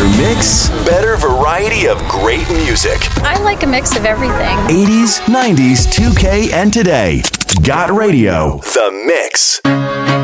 Better mix, better variety of great music. I like a mix of everything. 80s, 90s, 2K, and today. Got Radio. The Mix.